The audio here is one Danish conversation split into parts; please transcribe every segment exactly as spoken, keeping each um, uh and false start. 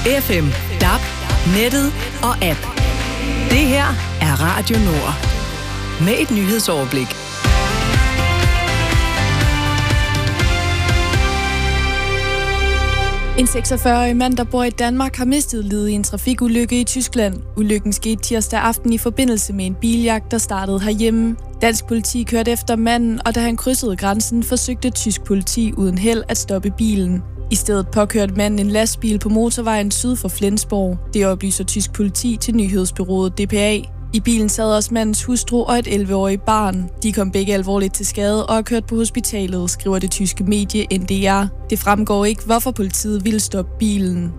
F M, D A B, nettet og app. Det her er Radio Nord. Med et nyhedsoverblik. En seksogfyrre-årig mand, der bor i Danmark, har mistet livet i en trafikulykke i Tyskland. Ulykken skete tirsdag aften i forbindelse med en biljagt, der startede herhjemme. Dansk politi kørte efter manden, og da han krydsede grænsen, forsøgte tysk politi uden held at stoppe bilen. I stedet påkørte manden en lastbil på motorvejen syd for Flensborg. Det oplyser tysk politi til nyhedsbureauet D P A. I bilen sad også mandens hustru og et elleve-årigt barn. De kom begge alvorligt til skade og er kørt på hospitalet, skriver det tyske medie N D R. Det fremgår ikke, hvorfor politiet ville stoppe bilen.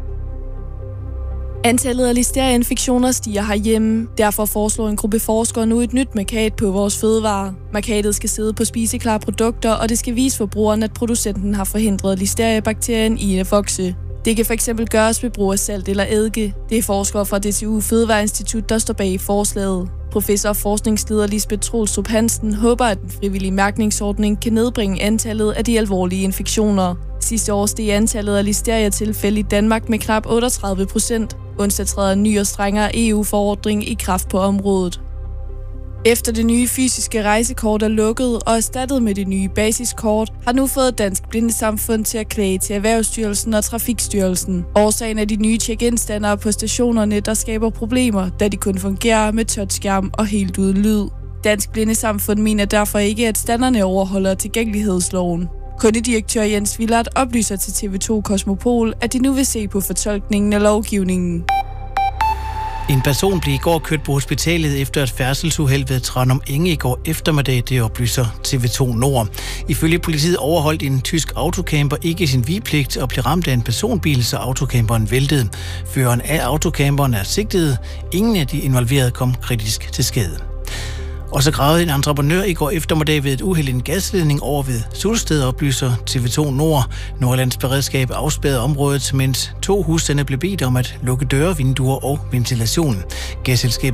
Antallet af listerieinfektioner stiger herhjemme. Derfor foreslår en gruppe forskere nu et nyt mærkat på vores fødevarer. Mærkatet skal sidde på spiseklare produkter, og det skal vise forbrugeren, at producenten har forhindret listeriebakterien i at vokse. Det kan fx gøres ved brug af salt eller eddike. Det er forskere fra D T U Fødevareinstitut, der står bag forslaget. Professor og forskningsleder Lisbeth Troelstrup Hansen håber, at den frivillige mærkningsordning kan nedbringe antallet af de alvorlige infektioner. Sidste år steg antallet af listeria-tilfælde i Danmark med knap otteogtredive procent. Onsdag træder en ny og strengere E U-forordning i kraft på området. Efter det nye fysiske rejsekort er lukket og erstattet med det nye basiskort, har nu fået Dansk Blindesamfund til at klage til Erhvervsstyrelsen og Trafikstyrelsen. Årsagen er de nye check-in-standarder på stationerne, der skaber problemer, da de kun fungerer med touchskærm og helt uden lyd. Dansk Blindesamfund mener derfor ikke, at standarderne overholder tilgængelighedsloven. Kundedirektør Jens Villard oplyser til T V to Kosmopol, at de nu vil se på fortolkningen af lovgivningen. En person blev i går kørt på hospitalet efter et færdselsuheld ved Tranum Enge i går eftermiddag, det oplyser T V to Nord. Ifølge politiet overholdt en tysk autocamper ikke sin vigepligt og blev ramt af en personbil, så autocamperen væltede. Føreren af autocamperen er sigtet. Ingen af de involverede kom kritisk til skade. Og så gravede en entreprenør i går eftermiddag ved et uheld en gasledning over ved Sulsted, oplyser T V to Nord. Nordlands Beredskab afspærrede området, mens to husstande blev bedt om at lukke døre, vinduer og ventilation. Gasselskabet